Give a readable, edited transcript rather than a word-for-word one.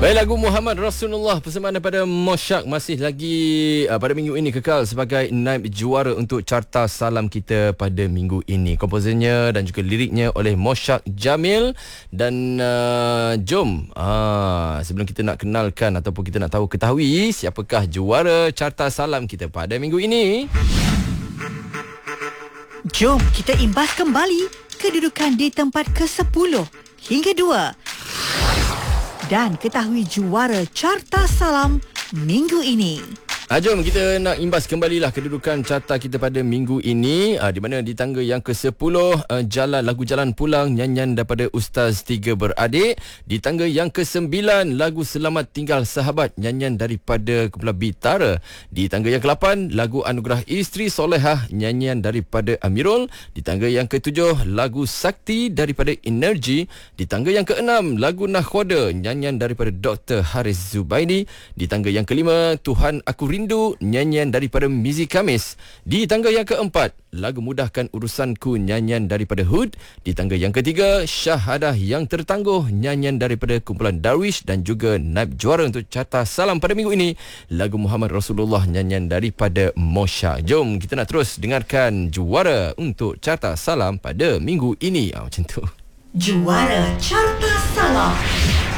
Baik, lagu Muhammad Rasulullah persembahan daripada Mosyak masih lagi pada minggu ini kekal sebagai naib juara untuk Carta Salam kita pada minggu ini. Komposernya dan juga liriknya oleh Mosyak Jamil. Dan jom sebelum kita nak kenalkan ataupun kita nak ketahui siapakah juara Carta Salam kita pada minggu ini, jom kita imbas kembali kedudukan di tempat ke-10 hingga 2 dan ketahui juara Carta Salam minggu ini. Jom kita nak imbas kembalilah kedudukan carta kita pada minggu ini, di mana di tangga yang ke-10 lagu Jalan Pulang nyanyian daripada Ustaz Tiga Beradik. Di tangga yang ke-9 lagu Selamat Tinggal Sahabat nyanyian daripada kumpulan Bitara. Di tangga yang ke-8 lagu Anugerah Isteri Solehah nyanyian daripada Amirul. Di tangga yang ke-7 lagu Sakti daripada Energy. Di tangga yang ke-6 lagu Nakhwada nyanyian daripada Dr. Haris Zubaidi. Di tangga yang ke-5 Tuhan Aku Rindu nyanyian daripada Mizi Kamis. Di tangga yang keempat lagu Mudahkan Urusanku nyanyian daripada Hood. Di tangga yang ketiga Syahadah Yang Tertangguh nyanyian daripada kumpulan Darwish. Dan juga naib juara untuk Carta Salam pada minggu ini lagu Muhammad Rasulullah nyanyian daripada Mosyak. Jom kita nak terus dengarkan juara untuk Carta Salam pada minggu ini. Macam tu. Juara Carta Salam.